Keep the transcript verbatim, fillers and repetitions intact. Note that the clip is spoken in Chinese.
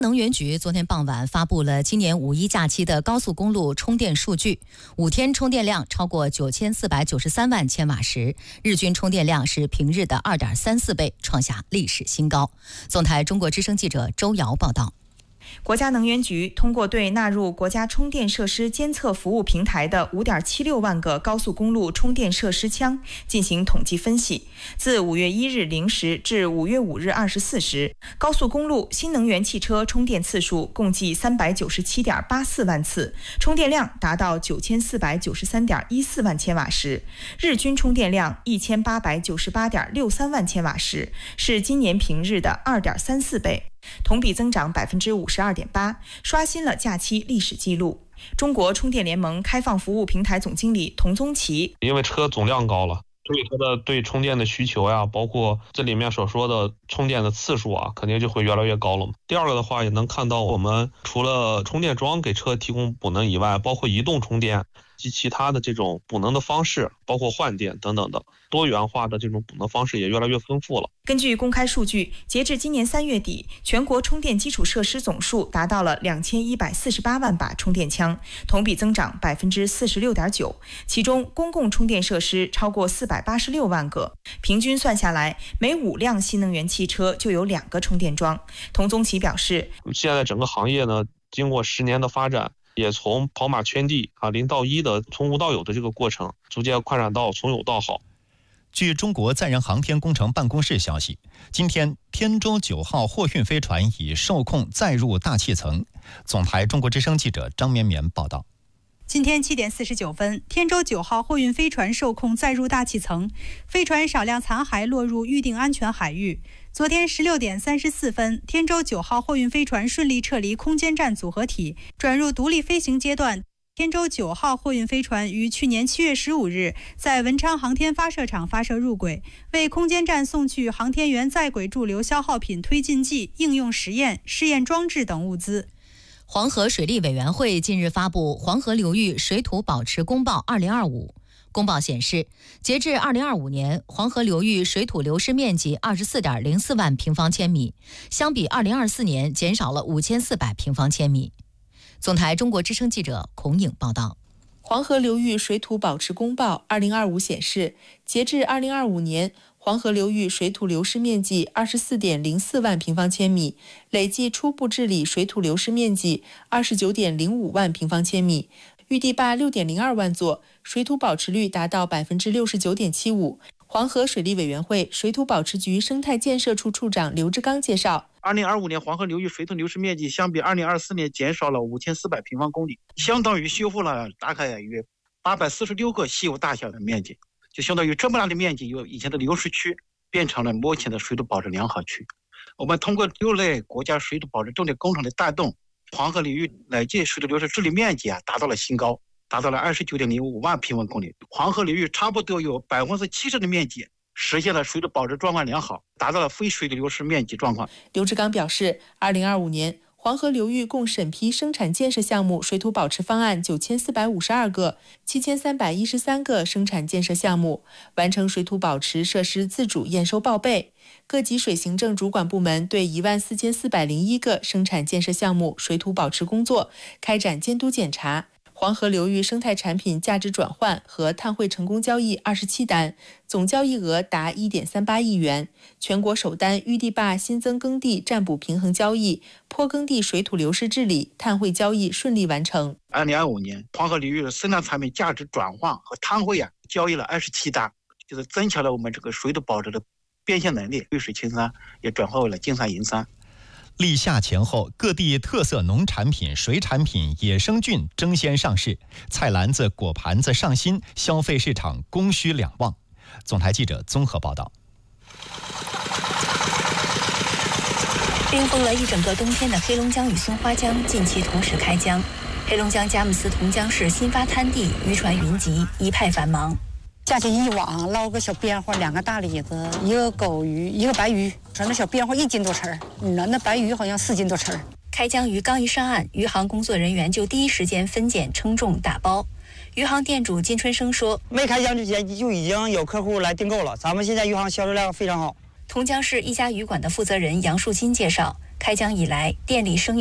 能源局昨天傍晚发布了今年五一假期的高速公路充电数据，五天充电量超过九千四百九十三万千瓦时，日均充电量是平日的 二点三四倍，创下历史新高。总台中国之声记者周瑶报道。 国家能源局通过对纳入国家充电设施监测服务平台的 五点七六万个高速公路充电设施腔进行统计分析，自五月一日零时至五月五日二十四时，高速公路新能源汽车充电次数共计 三百九十七点八四万次，充电量达到 九千四百九十三点一四万千瓦时，日均充电量 一千八百九十八点六三万千瓦时，是今年平日的 二点三四倍，同比增长 百分之五十二点八， 刷新了假期历史记录。中国充电联盟开放服务平台总经理童宗奇： 因为车总量高了，所以它的对充电的需求呀，包括这里面所说的充电的次数啊，肯定就会越来越高了嘛。第二个的话，也能看到我们除了充电桩给车提供补能以外，包括移动充电及其他的这种补能的方式，包括换电等等的多元化的这种补能方式也越来越丰富了。 根据公开数据，截至今年三月底，全国充电基础设施总数达到了两千一百四十八万把充电枪，同比增长 百分之四十六点九， 其中公共充电设施超过四百八十六万个，平均算下来，每五辆新能源汽车就有两个充电桩。童宗奇表示， 现在整个行业呢，经过十年的发展，也从跑马圈地啊零到一的从无到有的这个过程，逐渐扩展到从有到好。 据中国载人航天工程办公室消息，今天天舟九号货运飞船已受控载入大气层。总台中国之声记者张绵绵报道。 今天七点四十九分，天舟九号货运飞船受控载入大气层，飞船少量残骸落入预定安全海域。昨天十六点三十四分，天舟九号货运飞船顺利撤离空间站组合体，转入独立飞行阶段。天舟九号货运飞船于去年七月十五日在文昌航天发射场发射入轨，为空间站送去航天员在轨驻留消耗品推进剂、应用实验、试验装置等物资。 黄河水利委员会近日发布《黄河流域水土保持公报二零二五》。公报显示，截至二零二五年，黄河流域水土流失面积 二十四点零四万平方千米，相比二零二四年减少了五千四百平方千米。总台中国之声记者孔颖报道。 黄河流域水土保持公报二零二五显示，截至二零二五年，黄河流域水土流失面积 二十四点零四万平方千米，累计初步治理水土流失面积 二十九点零五万平方千米，预地坝 六点零二万座，水土保持率达到 百分之六十九点七五。黄河水利委员会水土保持局生态建设处处长刘志刚介绍， 二零二五年黄河流域水土流失面积相比二零二四年减少了五千四百平方公里，相当于修复了大概约八百四十六个西湖大小的面积，就相当于这么大的面积，由以前的流失区变成了目前的水土保持良好区。我们通过六类国家水土保持重点工程的带动，黄河流域累计水土流失治理面积啊达到了新高，达到了 二十九点零五万平方公里。黄河流域差不多有 百分之七十 的面积实现了水土保持状况良好，达到了非水土流失面积状况。 刘志刚表示，二零二五年黄河流域共审批生产建设项目水土保持方案九千四百五十二个，七千三百一十三个生产建设项目，完成水土保持设施自主验收报备。各级水行政主管部门对一万四千四百零一个生产建设项目水土保持工作开展监督检查。黄河流域生态产品价值转换和碳汇成功交易二十七单，总交易额达 一点三八亿元。全国首单预地坝新增耕地占补平衡交易、坡耕地水土流失治理、碳汇交易顺利完成。 二零二五年，黄河流域的生态产品价值转换和碳汇啊交易了二十七单，就是增强了我们这个水土保持的变现能力，绿水青山也转化为了金山银山。 立夏前后，各地特色农产品、水产品、野生菌争先上市，菜篮子、果盘子上新，消费市场供需两旺。总台记者综合报道。 冰封了一整个冬天的黑龙江与松花江近期同时开江，黑龙江佳木斯同江市新发滩地渔船云集，一派繁忙。 架起一网，捞个小边花，两个大李子，一个狗鱼，一个白鱼，说那小边花一斤多吃，那那白鱼好像四斤多吃。 开江鱼刚一上岸，渔行工作人员就第一时间分拣、称重、打包。渔行店主金春生说：“ 没开江之前就已经有客户来订购了，咱们现在渔行销售量非常好。” 同江市一家渔馆的负责人杨树金介绍， 开江以来，店里生意